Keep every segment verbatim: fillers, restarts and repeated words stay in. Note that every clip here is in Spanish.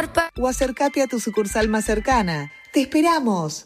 O acércate a tu sucursal más cercana. ¡Te esperamos!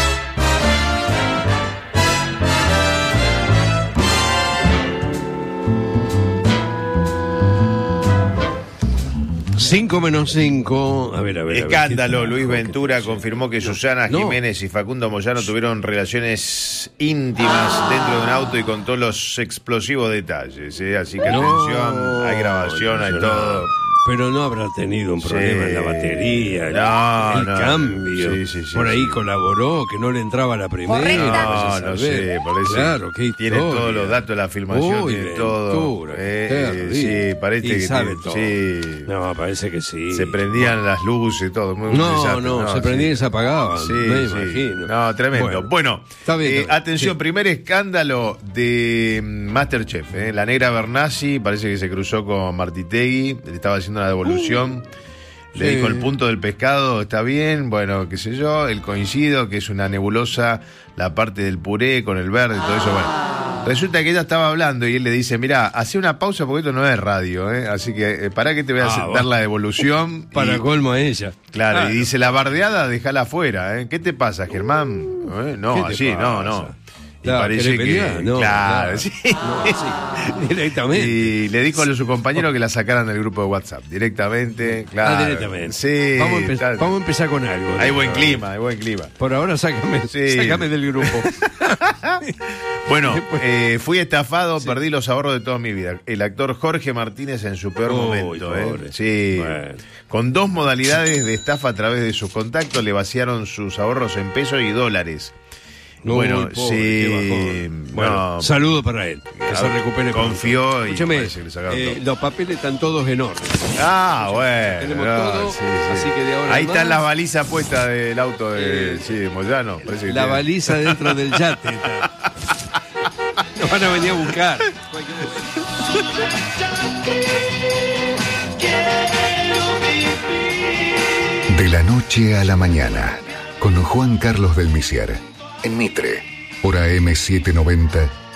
Cinco menos cinco. A ver, a ver. Escándalo. A ver, Luis Ventura confirmó que Susana no. Jiménez y Facundo Moyano tuvieron relaciones íntimas ah. dentro de un auto y contó los explosivos detalles. ¿eh? Así que no, atención, hay grabación, hay todo. Pero no habrá tenido un problema sí. en la batería, no, el no. cambio. Sí, sí, sí, por ahí sí. colaboró, que no le entraba la primera. No, no sé, por eso. Claro, qué tiene historia. todos los datos de la filmación, Uy, tiene todo. Eh, sí, parece y que sabe tiene, todo. Sí. No, parece que sí. Se prendían las luces, todo. Muy no, desastre. no, no, se prendían sí. y se apagaban. Sí, me sí. imagino. No, tremendo. Bueno, está bien, eh, está bien. atención, sí. primer escándalo de Masterchef. Eh. La negra Bernasi parece que se cruzó con Martitegui, le estaba haciendo una devolución. Uh. Le sí. dijo el punto del pescado, está bien, bueno, qué sé yo, el coincido, que es una nebulosa, la parte del puré con el verde y todo eso, bueno. Resulta que ella estaba hablando y él le dice, mirá, hace una pausa porque esto no es radio, ¿eh? Así que eh, pará que te voy a ah, hacer, bueno. dar la devolución. Para y, colmo a ella. Claro, claro, y dice, la bardeada, déjala afuera, ¿eh? ¿Qué te pasa, Germán? ¿Eh? No, así, pasa? no, no. Y claro, parece que... No, claro, claro, sí. No, sí. Directamente. Y le dijo a su compañero que la sacaran del grupo de WhatsApp. Directamente, claro. Ah, directamente. Sí. Vamos a, empe- vamos a empezar con algo. Hay buen clima, hay buen clima. Por ahora sácame, sí. sácame del grupo. Bueno, eh, fui estafado, sí. perdí los ahorros de toda mi vida. El actor Jorge Martínez en su peor Uy, momento. ¿eh? Sí. Bueno. Con dos modalidades de estafa a través de sus contactos, le vaciaron sus ahorros en pesos y dólares. No, bueno, pobre, sí. Bueno, no, saludo para él. Que se recupere. Confió y Escúchame, parece que le sacaron eh, todo. los papeles están todos en orden. Ah, bueno. Tenemos no, todo, sí, sí. así que de ahora Ahí más, están las balizas puestas del auto de, eh, sí, de Moyano. Parece que la tiene. baliza dentro del yate. Nos van a venir a buscar. De la noche a la mañana, con Juan Carlos del Misier, en Mitre, hora eme setecientos noventa